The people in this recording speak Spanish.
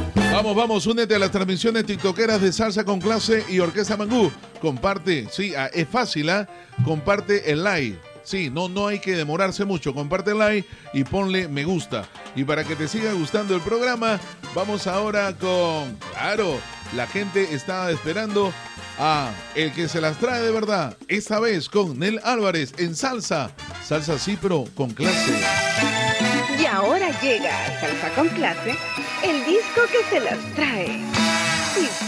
Vamos, vamos, únete a las transmisiones tiktokeras de Salsa con Clase y Orquesta Mangú. Comparte, sí, es fácil, ¿ah? Comparte el like. Sí, no hay que demorarse mucho. Comparte el like y ponle me gusta. Y para que te siga gustando el programa, vamos ahora con... Claro, la gente está esperando a el que se las trae de verdad. Esta vez con Nel Álvarez en Salsa. Salsa sí, pero con clase. Y ahora llega a Salsa con Clase, el disco que se las trae. Sí,